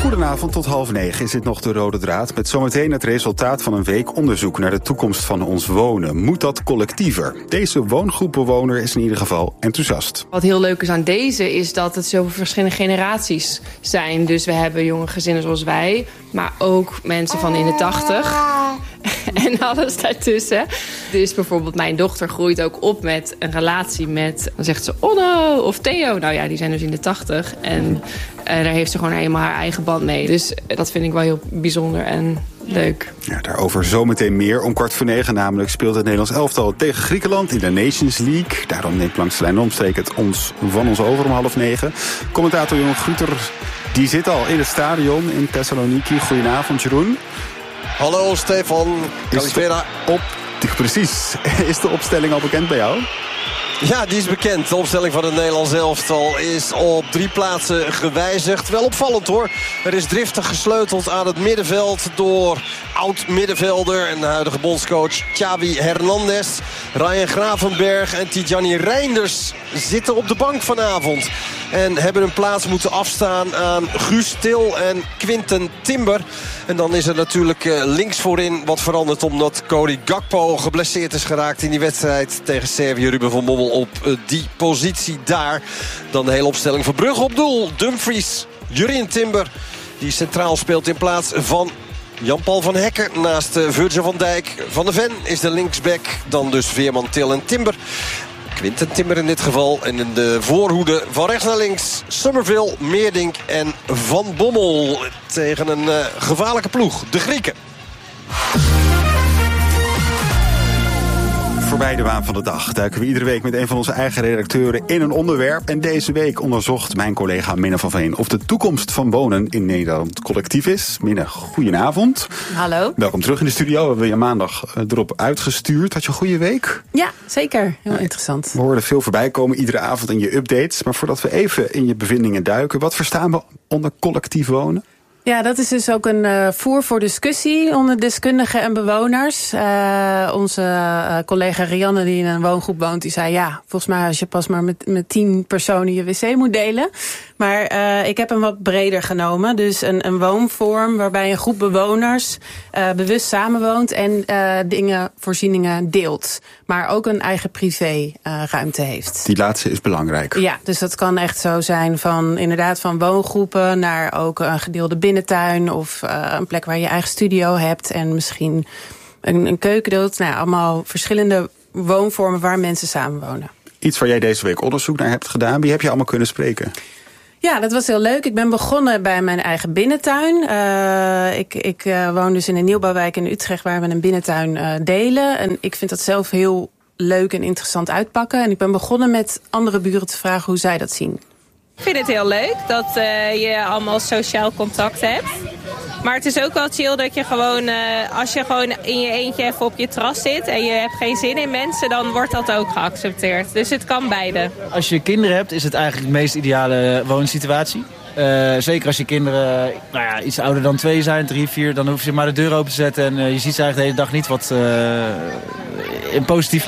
Goedenavond, tot 8:30 is dit nog de rode draad. Met zometeen het resultaat van een week onderzoek naar de toekomst van ons wonen. Moet dat collectiever? Deze woongroepbewoner is in ieder geval enthousiast. Wat heel leuk is aan deze is dat het zoveel verschillende generaties zijn. Dus we hebben jonge gezinnen zoals wij, maar ook mensen van in de 80 en alles daartussen. Dus bijvoorbeeld mijn dochter groeit ook op met een relatie met, dan zegt ze Onno of Theo. Nou ja, die zijn dus in de 80 en daar heeft ze gewoon helemaal haar eigen band mee. Dus dat vind ik wel heel bijzonder en leuk. Ja, daarover zometeen meer. Om 8:45 namelijk speelt het Nederlands elftal tegen Griekenland in de Nations League. Daarom neemt langs de lijn omstreek het van ons over om 8:30. Commentator Jeroen Gruter, die zit al in het stadion in Thessaloniki. Goedenavond, Jeroen. Hallo Stefan, Califera. Precies. Is de opstelling al bekend bij jou? Ja, die is bekend. De opstelling van het Nederlands elftal is op 3 plaatsen gewijzigd. Wel opvallend hoor. Er is driftig gesleuteld aan het middenveld door oud-middenvelder en de huidige bondscoach Xavi Hernandez. Ryan Gravenberch en Tidjani Reinders zitten op de bank vanavond. En hebben hun plaats moeten afstaan aan Guus Til en Quinten Timber. En dan is er natuurlijk links voorin wat veranderd, omdat Cody Gakpo geblesseerd is geraakt in die wedstrijd tegen Servië. Ruben van Bommel op die positie daar. Dan de hele opstelling van Brugge op doel. Dumfries, Jurrien Timber, die centraal speelt in plaats van Jan-Paul van Hekken. Naast Virgil van Dijk. Van de Ven is de linksback. Dan dus Veerman, Til en Timber. Quinten Timber in dit geval. En in de voorhoede van rechts naar links Summerville, Meerdink en Van Bommel. Tegen een gevaarlijke ploeg, de Grieken. Voorbij de waan van de dag duiken we iedere week met een van onze eigen redacteuren in een onderwerp. En deze week onderzocht mijn collega Minne van Veen of de toekomst van wonen in Nederland collectief is. Minne, goedenavond. Hallo. Welkom terug in de studio. We hebben je maandag erop uitgestuurd. Had je een goede week? Ja, zeker. Heel interessant. We hoorden veel voorbij komen iedere avond in je updates. Maar voordat we even in je bevindingen duiken, wat verstaan we onder collectief wonen? Ja, dat is dus ook een voer voor discussie onder deskundigen en bewoners. Onze collega Rianne, die in een woongroep woont, die zei ja, volgens mij als je pas maar met 10 personen je wc moet delen. Maar ik heb hem wat breder genomen. Dus een woonvorm waarbij een groep bewoners bewust samenwoont en voorzieningen deelt. Maar ook een eigen privé ruimte heeft. Die laatste is belangrijk. Ja, dus dat kan echt zo zijn van woongroepen naar ook een gedeelde binnentuin of een plek waar je eigen studio hebt en misschien een keuken deelt. Nou, allemaal verschillende woonvormen waar mensen samenwonen. Iets waar jij deze week onderzoek naar hebt gedaan. Wie heb je allemaal kunnen spreken? Ja, dat was heel leuk. Ik ben begonnen bij mijn eigen binnentuin. Ik woon dus in een nieuwbouwwijk in Utrecht waar we een binnentuin delen. En ik vind dat zelf heel leuk en interessant uitpakken. En ik ben begonnen met andere buren te vragen hoe zij dat zien. Ik vind het heel leuk dat je allemaal sociaal contact hebt. Maar het is ook wel chill dat je gewoon, als je gewoon in je eentje even op je terras zit en je hebt geen zin in mensen, dan wordt dat ook geaccepteerd. Dus het kan beide. Als je kinderen hebt, is het eigenlijk de meest ideale woonsituatie. Zeker als je kinderen iets ouder dan 2 zijn, 3, 4, dan hoef je maar de deur open te zetten en je ziet ze eigenlijk de hele dag niet wat in positief.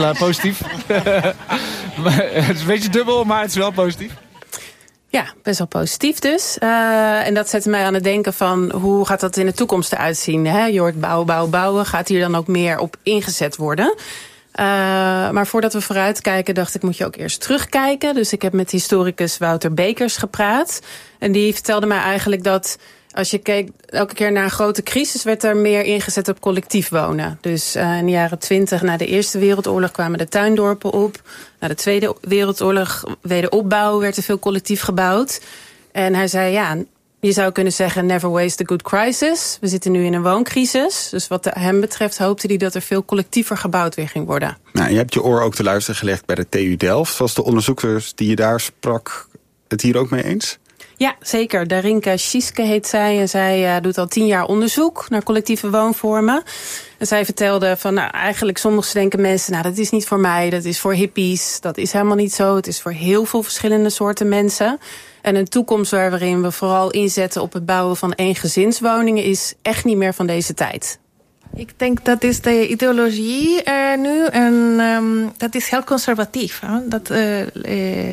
Het is een beetje dubbel, maar het is wel positief. Ja, best wel positief dus. En dat zette mij aan het denken van hoe gaat dat in de toekomst eruit zien? Hè? Je hoort bouwen. Gaat hier dan ook meer op ingezet worden? Maar voordat we vooruit kijken, dacht ik, moet je ook eerst terugkijken. Dus ik heb met historicus Wouter Bekers gepraat. En die vertelde mij eigenlijk dat als je keek elke keer naar een grote crisis, werd er meer ingezet op collectief wonen. Dus in de jaren 20, na de Eerste Wereldoorlog, kwamen de tuindorpen op. Na de Tweede Wereldoorlog, wederopbouw, werd er veel collectief gebouwd. En hij zei, ja, je zou kunnen zeggen, never waste a good crisis. We zitten nu in een wooncrisis. Dus wat hem betreft hoopte hij dat er veel collectiever gebouwd weer ging worden. Nou, je hebt je oor ook te luisteren gelegd bij de TU Delft. Was de onderzoekers die je daar sprak het hier ook mee eens? Ja, zeker. Darinka Schiske heet zij. En zij doet al 10 jaar onderzoek naar collectieve woonvormen. En zij vertelde van, eigenlijk soms denken mensen, dat is niet voor mij, dat is voor hippies. Dat is helemaal niet zo. Het is voor heel veel verschillende soorten mensen. En een toekomst waarin we vooral inzetten op het bouwen van eengezinswoningen is echt niet meer van deze tijd. Ik denk dat is de ideologie nu en dat is heel conservatief. Hè? Dat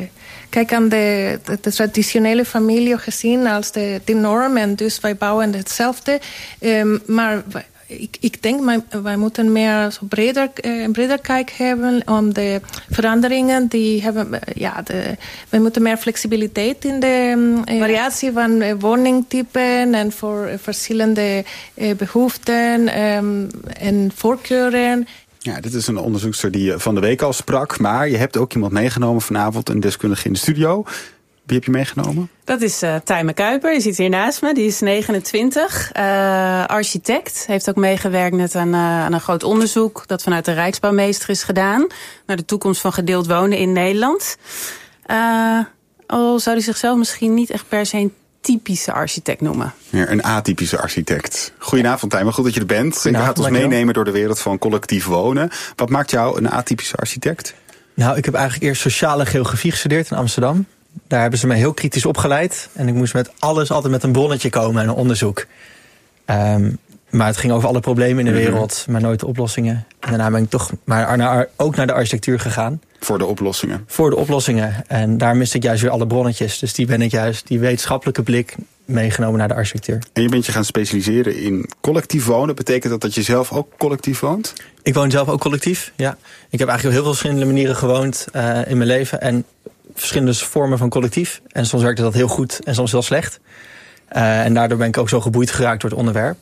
kijk aan de traditionele familiegezin als de norm. En dus wij bouwen hetzelfde. Maar ik denk, wij moeten meer zo breder kijk hebben om de veranderingen die hebben. We moeten meer flexibiliteit in de variatie van woningtypen en voor verschillende behoeften en voorkeuren. Ja, dit is een onderzoekster die je van de week al sprak. Maar je hebt ook iemand meegenomen vanavond, een deskundige in de studio. Wie heb je meegenomen? Dat is Tijme Kuiper, die zit hier naast me. Die is 29, architect. Heeft ook meegewerkt aan een groot onderzoek dat vanuit de Rijksbouwmeester is gedaan naar de toekomst van gedeeld wonen in Nederland. Al zou hij zichzelf misschien niet echt per se een typische architect noemen. Ja, een atypische architect. Goedenavond, Tijmen. Goed dat je er bent. Je gaat ons meenemen door de wereld van collectief wonen. Wat maakt jou een atypische architect? Nou, ik heb eigenlijk eerst sociale geografie gestudeerd in Amsterdam. Daar hebben ze mij heel kritisch opgeleid. En ik moest met alles altijd met een bronnetje komen en een onderzoek. Maar het ging over alle problemen in de wereld, maar nooit de oplossingen. En daarna ben ik toch ook naar de architectuur gegaan. Voor de oplossingen? Voor de oplossingen. En daar miste ik juist weer alle bronnetjes. Dus die ben ik juist, die wetenschappelijke blik, meegenomen naar de architectuur. En je bent je gaan specialiseren in collectief wonen. Betekent dat je zelf ook collectief woont? Ik woon zelf ook collectief, ja. Ik heb eigenlijk op heel veel verschillende manieren gewoond in mijn leven. En verschillende vormen van collectief. En soms werkte dat heel goed en soms heel slecht. En daardoor ben ik ook zo geboeid geraakt door het onderwerp.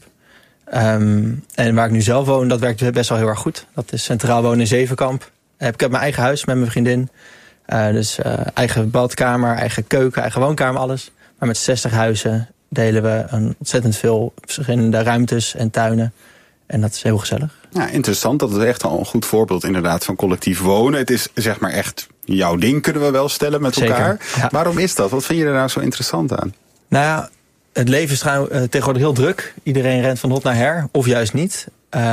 En waar ik nu zelf woon, dat werkt best wel heel erg goed. Dat is centraal wonen in Zevenkamp. Ik heb mijn eigen huis met mijn vriendin. Dus eigen badkamer, eigen keuken, eigen woonkamer, alles. Maar met 60 huizen delen we ontzettend veel verschillende ruimtes en tuinen. En dat is heel gezellig. Ja, interessant. Dat is echt al een goed voorbeeld inderdaad van collectief wonen. Het is zeg maar echt jouw ding, kunnen we wel stellen met elkaar. Ja. Waarom is dat? Wat vind je er nou zo interessant aan? Nou ja, het leven is tegenwoordig heel druk. Iedereen rent van hot naar her, of juist niet.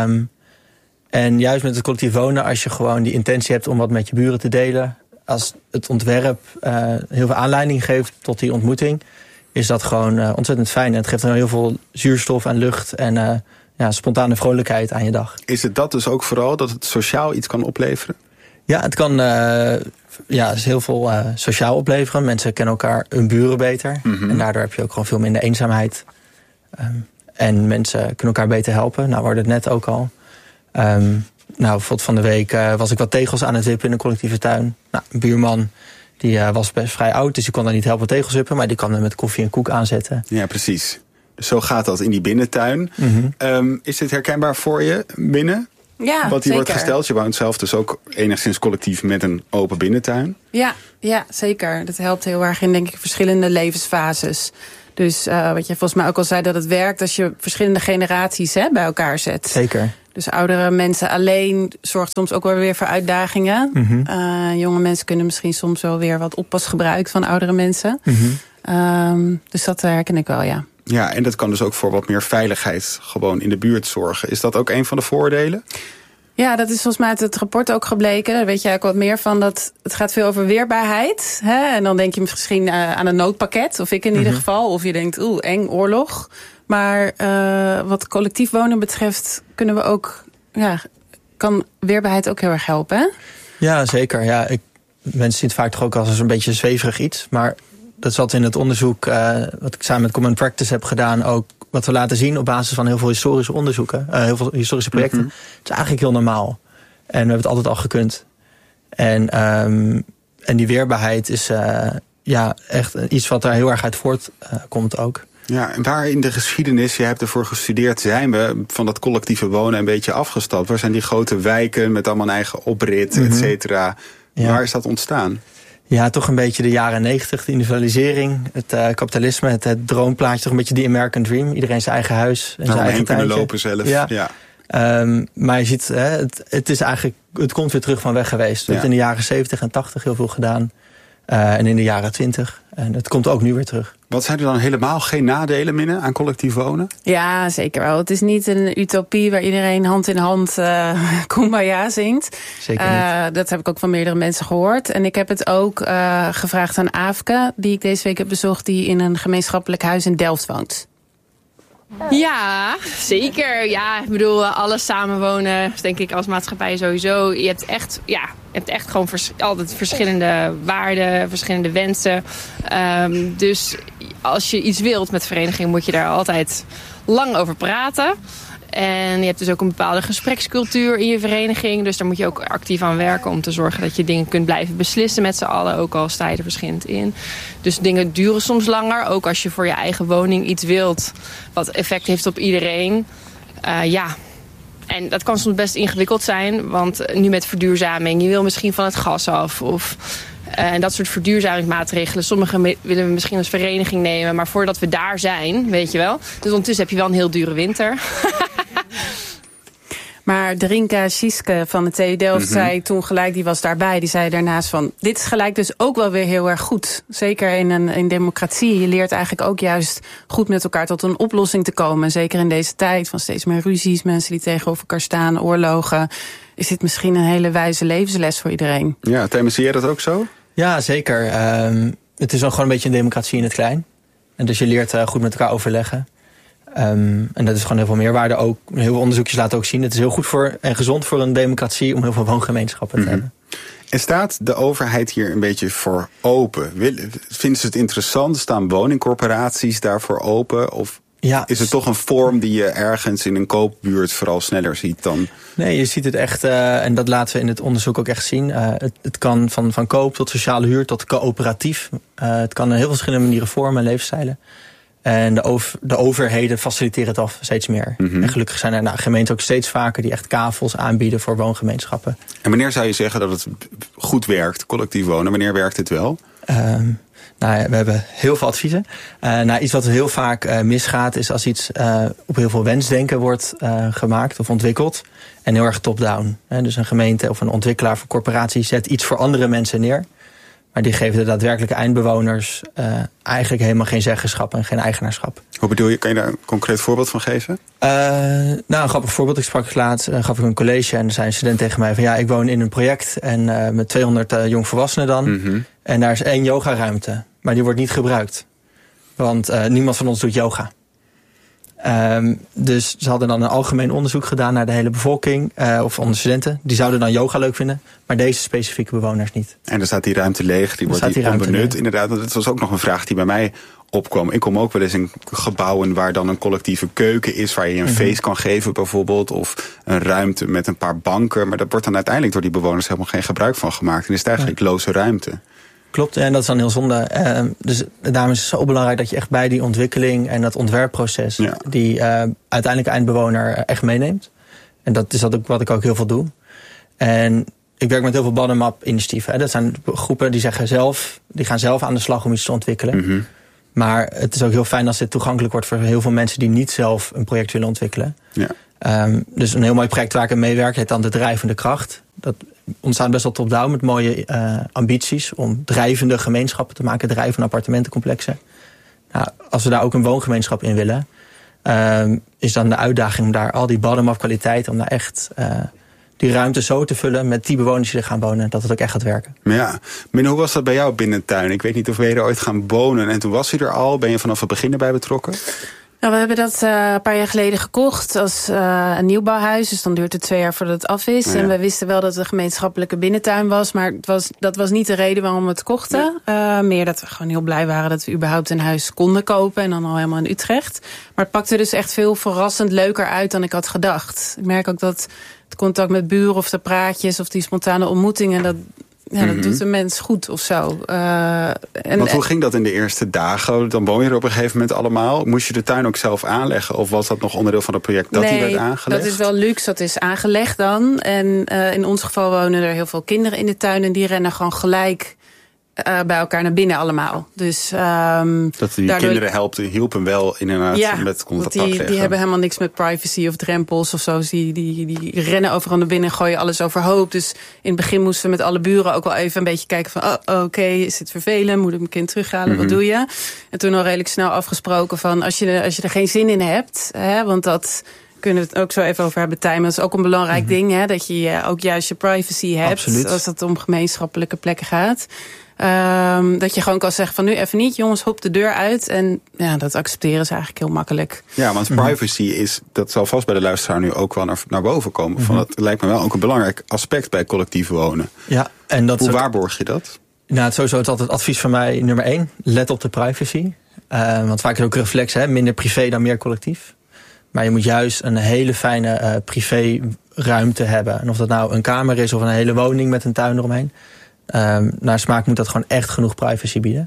En juist met het collectief wonen, als je gewoon die intentie hebt om wat met je buren te delen, als het ontwerp heel veel aanleiding geeft tot die ontmoeting, is dat gewoon ontzettend fijn. En het geeft dan heel veel zuurstof en lucht en spontane vrolijkheid aan je dag. Is het dat dus ook vooral, dat het sociaal iets kan opleveren? Ja, het kan heel veel sociaal opleveren. Mensen kennen elkaar, hun buren beter. Mm-hmm. En daardoor heb je ook gewoon veel minder eenzaamheid. En mensen kunnen elkaar beter helpen. Nou, we hoorden het net ook al. Bijvoorbeeld van de week was ik wat tegels aan het wippen in een collectieve tuin. Nou, een buurman die was best vrij oud, dus die kon daar niet helpen tegels wippen, maar die kan er met koffie en koek aanzetten. Ja, precies. Dus zo gaat dat in die binnentuin. Mm-hmm. Is dit herkenbaar voor je binnen? Ja, wat hier wordt gesteld? Je woont zelf dus ook enigszins collectief met een open binnentuin. Ja, zeker. Dat helpt heel erg in, denk ik, verschillende levensfases. Dus wat je volgens mij ook al zei, dat het werkt als je verschillende generaties bij elkaar zet. Zeker. Dus oudere mensen alleen zorgt soms ook wel weer voor uitdagingen. Mm-hmm. Jonge mensen kunnen misschien soms wel weer wat oppas gebruiken van oudere mensen. Mm-hmm. Dus dat herken ik wel, ja. Ja, en dat kan dus ook voor wat meer veiligheid gewoon in de buurt zorgen. Is dat ook een van de voordelen? Ja, dat is volgens mij uit het rapport ook gebleken. Daar weet je eigenlijk wat meer van. Dat het gaat veel over weerbaarheid. Hè? En dan denk je misschien aan een noodpakket. Of ik in ieder geval. Of je denkt, eng, oorlog. Maar wat collectief wonen betreft kunnen we ook, kan weerbaarheid ook heel erg helpen. Hè? Ja, zeker. Ja, mensen zien het vaak toch ook als een beetje zweverig iets. Maar dat zat in het onderzoek wat ik samen met Common Practice heb gedaan. Ook wat we laten zien op basis van heel veel historische onderzoeken. Heel veel historische projecten. Mm-hmm. Het is eigenlijk heel normaal. En we hebben het altijd al gekund. En die weerbaarheid is echt iets wat daar heel erg uit voortkomt ook. Ja, en waar in de geschiedenis, je hebt ervoor gestudeerd, zijn we van dat collectieve wonen een beetje afgestapt? Waar zijn die grote wijken met allemaal een eigen oprit, et cetera? Ja. Waar is dat ontstaan? Ja, toch een beetje de jaren 90, de individualisering, het kapitalisme, het droomplaatje, toch een beetje die American Dream. Iedereen zijn eigen huis en zijn eigen tuintje. Kunnen lopen zelf. Ja. Maar je ziet, het komt weer terug van weg geweest. We hebben in de jaren 70 en 80 heel veel gedaan. En in de jaren 20. En het komt ook nu weer terug. Wat zijn er dan helemaal geen nadelen, Minne, aan collectief wonen? Ja, zeker wel. Het is niet een utopie waar iedereen hand in hand Kumbaya zingt. Zeker niet. Dat heb ik ook van meerdere mensen gehoord. En ik heb het ook gevraagd aan Aafke, die ik deze week heb bezocht, die in een gemeenschappelijk huis in Delft woont. Ja, zeker. Ja, ik bedoel, alles samenwonen is denk ik als maatschappij sowieso. Je hebt echt gewoon altijd verschillende waarden, verschillende wensen. Dus als je iets wilt met vereniging moet je daar altijd lang over praten. En je hebt dus ook een bepaalde gesprekscultuur in je vereniging. Dus daar moet je ook actief aan werken om te zorgen dat je dingen kunt blijven beslissen met z'n allen. Ook al sta je er verschillend in. Dus dingen duren soms langer. Ook als je voor je eigen woning iets wilt wat effect heeft op iedereen. En dat kan soms best ingewikkeld zijn. Want nu met verduurzaming, je wil misschien van het gas af. En dat soort verduurzamingsmaatregelen. Sommige willen we misschien als vereniging nemen. Maar voordat we daar zijn, weet je wel. Dus ondertussen heb je wel een heel dure winter. Maar Drinka Schiske van de TU Delft zei toen gelijk, die was daarbij. Die zei daarnaast van, dit is gelijk dus ook wel weer heel erg goed. Zeker in democratie. Je leert eigenlijk ook juist goed met elkaar tot een oplossing te komen. Zeker in deze tijd van steeds meer ruzies. Mensen die tegenover elkaar staan, oorlogen. Is dit misschien een hele wijze levensles voor iedereen? Ja, Tim, zie jij dat ook zo? Ja, zeker. Het is dan gewoon een beetje een democratie in het klein. En dus je leert goed met elkaar overleggen. En dat is gewoon heel veel meerwaarde. Ook heel veel onderzoekjes laten ook zien. Het is heel goed voor en gezond voor een democratie om heel veel woongemeenschappen te hebben. En staat de overheid hier een beetje voor open? Vinden ze het interessant? Staan woningcorporaties daarvoor open? Of is het toch een vorm die je ergens in een koopbuurt vooral sneller ziet dan? Nee, je ziet het echt, en dat laten we in het onderzoek ook echt zien. Het kan van koop tot sociale huur tot coöperatief. Het kan in heel veel verschillende manieren vormen en levensstijlen. En de overheden faciliteren het al steeds meer. En gelukkig zijn er gemeenten ook steeds vaker die echt kavels aanbieden voor woongemeenschappen. En wanneer zou je zeggen dat het goed werkt, collectief wonen? Wanneer werkt het wel? We hebben heel veel adviezen. Iets wat heel vaak misgaat is als iets op heel veel wensdenken wordt gemaakt of ontwikkeld. En heel erg top-down. Dus een gemeente of een ontwikkelaar of een corporatie zet iets voor andere mensen neer. Maar die geven de daadwerkelijke eindbewoners eigenlijk helemaal geen zeggenschap en geen eigenaarschap. Hoe bedoel je? Kan je daar een concreet voorbeeld van geven? Een grappig voorbeeld. Ik sprak laatst, gaf ik een college en er zei een student tegen mij van ik woon in een project en met 200 jongvolwassenen dan. En daar is 1 yogaruimte, maar die wordt niet gebruikt. Want niemand van ons doet yoga. Dus ze hadden dan een algemeen onderzoek gedaan naar de hele bevolking, of onder studenten. Die zouden dan yoga leuk vinden, maar deze specifieke bewoners niet. En dan staat die ruimte leeg, die wordt niet onbenut. Inderdaad, dat was ook nog een vraag die bij mij opkwam. Ik kom ook wel eens in gebouwen waar dan een collectieve keuken is, waar je een feest kan geven bijvoorbeeld, of een ruimte met een paar banken. Maar daar wordt dan uiteindelijk door die bewoners helemaal geen gebruik van gemaakt. En is het eigenlijk loze ruimte. Klopt, en dat is dan heel zonde. Dus daarom is het zo belangrijk dat je echt bij die ontwikkeling en dat ontwerpproces die uiteindelijk eindbewoner echt meeneemt. En dat is ook wat ik ook heel veel doe. En ik werk met heel veel bottom-up initiatieven. Dat zijn groepen die gaan zelf aan de slag om iets te ontwikkelen. Maar het is ook heel fijn als dit toegankelijk wordt voor heel veel mensen die niet zelf een project willen ontwikkelen. Dus een heel mooi project waar ik aan meewerk heet dan De Drijvende Kracht. Dat ontstaat best wel top-down met mooie ambities om drijvende gemeenschappen te maken, drijvende appartementencomplexen. Als we daar ook een woongemeenschap in willen, is dan de uitdaging om daar al die bottom-up kwaliteit, om daar echt die ruimte zo te vullen met die bewoners die er gaan wonen, dat het ook echt gaat werken. Ja, Min, hoe was dat bij jou binnen de tuin? Ik weet niet of we er ooit gaan wonen en toen was hij er al. Ben je vanaf het begin erbij betrokken? Nou, we hebben dat een paar jaar geleden gekocht als een nieuwbouwhuis. Dus dan duurt het 2 jaar voordat het af is. En we wisten wel dat het een gemeenschappelijke binnentuin was. Maar dat was niet de reden waarom we het kochten. Meer dat we gewoon heel blij waren dat we überhaupt een huis konden kopen. En dan al helemaal in Utrecht. Maar het pakte dus echt veel verrassend leuker uit dan ik had gedacht. Ik merk ook dat het contact met buren of de praatjes of die spontane ontmoetingen, dat doet een mens goed of zo. Want hoe ging dat in de eerste dagen? Dan woon je er op een gegeven moment allemaal. Moest je de tuin ook zelf aanleggen? Of was dat nog onderdeel van het project dat die werd aangelegd? Dat is wel luxe. Dat is aangelegd dan. En in ons geval wonen er heel veel kinderen in de tuin. En die rennen gewoon gelijk bij elkaar naar binnen allemaal. Dus, dat die kinderen hielpen wel inderdaad met contact leggen. Die hebben helemaal niks met privacy of drempels of zo. Die rennen overal naar binnen en gooien alles overhoop. Dus in het begin moesten we met alle buren ook wel even een beetje kijken van oké, is het vervelend? Moet ik mijn kind terughalen? Wat doe je? En toen al redelijk snel afgesproken van als je er geen zin in hebt, want dat kunnen we het ook zo even over hebben, Tijmen. Dat is ook een belangrijk ding, dat je ook juist je privacy hebt. Absoluut. Als het om gemeenschappelijke plekken gaat. Dat je gewoon kan zeggen van nu even niet, jongens, hop de deur uit. En ja, dat accepteren ze eigenlijk heel makkelijk. Ja, want privacy dat zal vast bij de luisteraar nu ook wel naar boven komen. Van, dat lijkt me wel ook een belangrijk aspect bij collectief wonen. Ja, en dat Hoe waarborg je dat? Nou, sowieso is altijd advies van mij nummer 1. Let op de privacy. Want vaak is het ook een reflex, minder privé dan meer collectief. Maar je moet juist een hele fijne privéruimte hebben. En of dat nou een kamer is of een hele woning met een tuin eromheen. Naar smaak moet dat gewoon echt genoeg privacy bieden.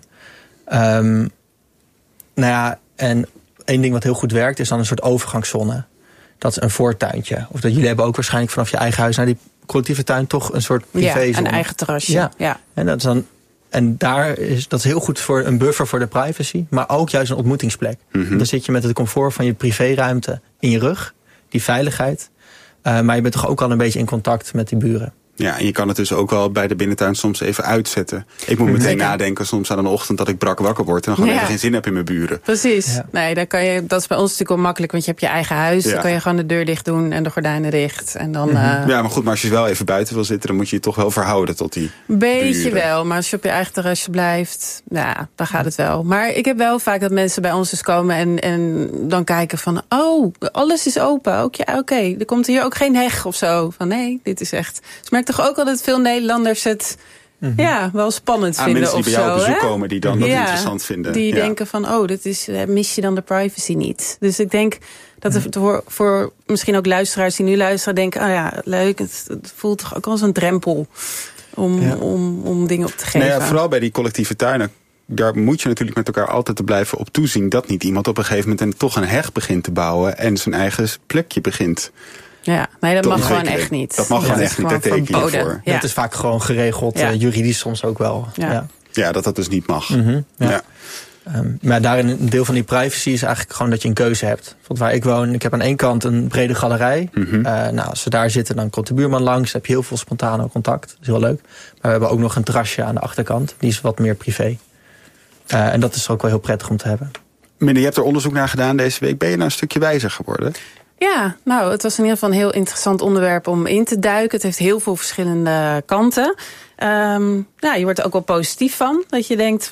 En één ding wat heel goed werkt is dan een soort overgangszone. Dat is een voortuintje. Of dat jullie hebben ook waarschijnlijk vanaf je eigen huis naar die collectieve tuin toch een soort privézone. Ja, een eigen terrasje. Ja. En dat is dan... En dat is heel goed voor een buffer voor de privacy. Maar ook juist een ontmoetingsplek. Dan zit je met het comfort van je privéruimte in je rug. Die veiligheid. Maar je bent toch ook al een beetje in contact met die buren. Ja, en je kan het dus ook wel bij de binnentuin soms even uitzetten. Ik moet meteen nadenken soms aan een ochtend dat ik brak wakker word. En dan gewoon even geen zin heb in mijn buren. Precies. Ja. Nee, dat is bij ons natuurlijk wel makkelijk. Want je hebt je eigen huis. Dan kan je gewoon de deur dicht doen en de gordijnen dicht. En dan, Ja, maar goed, maar als je wel even buiten wil zitten, dan moet je je toch wel verhouden tot die beetje buren. wel, maar als je op je eigen terrasje blijft, ja, dan gaat het wel. Maar ik heb wel vaak dat mensen bij ons dus komen en dan kijken van, oh, alles is open. Oké, er komt hier ook geen heg of zo. Van nee, dit is echt... Dus merk toch ook al dat veel Nederlanders het wel spannend vinden mensen die bij jou op bezoek hè? komen die dan dat interessant vinden. Die denken van, mis je dan de privacy niet. Dus ik denk dat het voor misschien ook luisteraars die nu luisteren denken, leuk, het voelt toch ook wel als een drempel om dingen op te geven. Nou ja, vooral bij die collectieve tuinen, daar moet je natuurlijk met elkaar altijd te blijven op toezien dat niet iemand op een gegeven moment toch een heg begint te bouwen en zijn eigen plekje begint. Ja, nee, dat mag gewoon echt niet. Dat mag gewoon echt niet, daar teken je voor. Ja. Dat is vaak gewoon geregeld, juridisch soms ook wel. Ja, dat dus niet mag. Maar daarin een deel van die privacy is eigenlijk gewoon dat je een keuze hebt. Want waar ik woon, ik heb aan één kant een brede galerij. Als we daar zitten, dan komt de buurman langs. Dan heb je heel veel spontane contact. Dat is heel leuk. Maar we hebben ook nog een terrasje aan de achterkant. Die is wat meer privé. En dat is ook wel heel prettig om te hebben. Minne, je hebt er onderzoek naar gedaan deze week. Ben je nou een stukje wijzer geworden? Ja, nou, het was in ieder geval een heel interessant onderwerp om in te duiken. Het heeft heel veel verschillende kanten. Je wordt er ook wel positief van. Dat je denkt,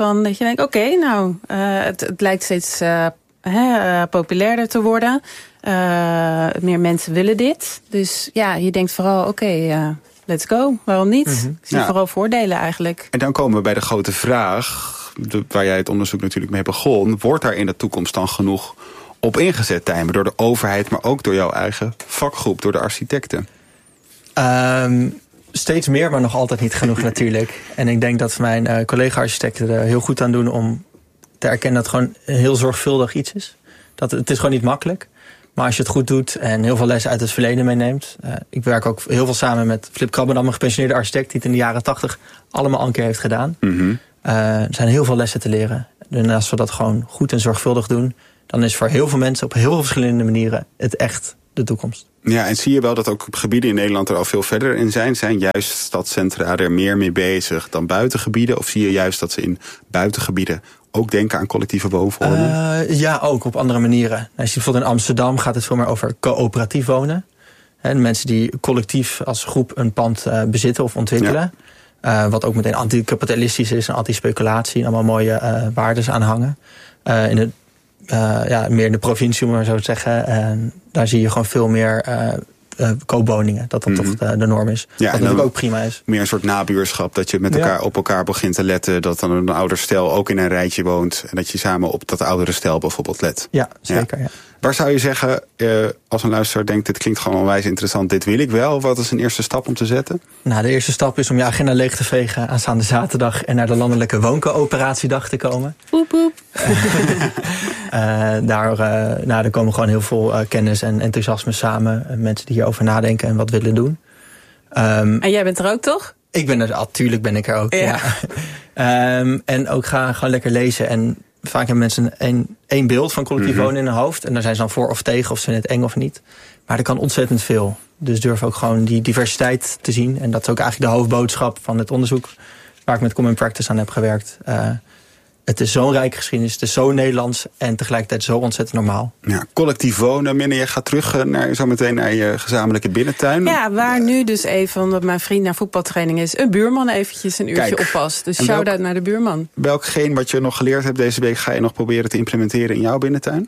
het lijkt steeds populairder te worden. Meer mensen willen dit. Dus ja, je denkt vooral, let's go. Waarom niet? Ik zie vooral voordelen eigenlijk. En dan komen we bij de grote vraag, waar jij het onderzoek natuurlijk mee begon. Wordt daar in de toekomst dan genoeg op ingezet, Tijmen, door de overheid, maar ook door jouw eigen vakgroep, door de architecten? Steeds meer, maar nog altijd niet genoeg natuurlijk. En ik denk dat mijn collega-architecten er heel goed aan doen om te erkennen dat het gewoon een heel zorgvuldig iets is. Het is gewoon niet makkelijk. Maar als je het goed doet en heel veel lessen uit het verleden meeneemt. Ik werk ook heel veel samen met Flip Krabbendam, een gepensioneerde architect die het in de jaren 80 allemaal al een keer heeft gedaan. Er zijn heel veel lessen te leren. En als we dat gewoon goed en zorgvuldig doen, dan is voor heel veel mensen op heel veel verschillende manieren het echt de toekomst. Ja, en zie je wel dat ook gebieden in Nederland er al veel verder in zijn? Zijn juist stadcentra er meer mee bezig dan buitengebieden? Of zie je juist dat ze in buitengebieden ook denken aan collectieve woonvormen? Ja, ook op andere manieren. Als je bijvoorbeeld in Amsterdam gaat het veel meer over coöperatief wonen. De mensen die collectief als groep een pand bezitten of ontwikkelen. Wat ook meteen anticapitalistisch is en anti-speculatie en allemaal mooie waardes aan hangen. Meer in de provincie, om maar zo te zeggen. Daar zie je gewoon veel meer koopwoningen. Dat toch de norm is. Ja, wat natuurlijk ook prima is. Meer een soort nabuurschap. Dat je met elkaar op elkaar begint te letten. Dat dan een ouder stel ook in een rijtje woont. En dat je samen op dat oudere stel bijvoorbeeld let. Ja, zeker. Ja. Waar zou je zeggen, als een luisteraar denkt, dit klinkt gewoon onwijs interessant, dit wil ik wel. Wat is een eerste stap om te zetten? Nou, de eerste stap is om je agenda leeg te vegen aanstaande zaterdag en naar de landelijke wooncoöperatiedag te komen. Poep, poep. Daar komen gewoon heel veel kennis en enthousiasme samen. Mensen die hierover nadenken en wat willen doen. En jij bent er ook, toch? Ik ben er, natuurlijk ben ik er ook. Ja. En ook gewoon lekker lezen. En vaak hebben mensen één beeld van collectief wonen in hun hoofd. En daar zijn ze dan voor of tegen, of ze vinden het eng of niet. Maar er kan ontzettend veel. Dus durf ook gewoon die diversiteit te zien. En dat is ook eigenlijk de hoofdboodschap van het onderzoek waar ik met Common Practice aan heb gewerkt. het is zo'n rijke geschiedenis, het is zo Nederlands en tegelijkertijd zo ontzettend normaal. Ja, collectief wonen. Minne, je gaat terug zometeen naar je gezamenlijke binnentuin. Ja, waar nu dus even, omdat mijn vriend naar voetbaltraining is, een buurman eventjes een uurtje oppast. Dus shout-out naar de buurman. Welkgeen wat je nog geleerd hebt deze week ga je nog proberen te implementeren in jouw binnentuin?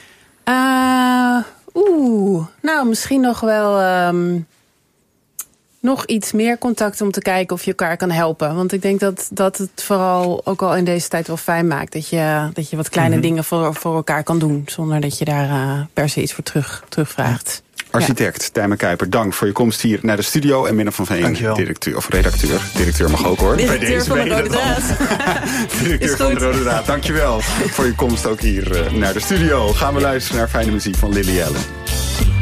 Nou, misschien nog wel nog iets meer contact om te kijken of je elkaar kan helpen. Want ik denk dat het vooral ook al in deze tijd wel fijn maakt. Dat je wat kleine dingen voor elkaar kan doen. Zonder dat je daar per se iets voor terugvraagt. Architect Tijmen Kuiper, dank voor je komst hier naar de studio. En Minne van Veen, directeur of redacteur. Directeur mag ook hoor. Directeur van de Rode Draad. Directeur van de Rode Draad, dankjewel voor je komst ook hier naar de studio. Gaan we luisteren naar fijne muziek van Lily Allen.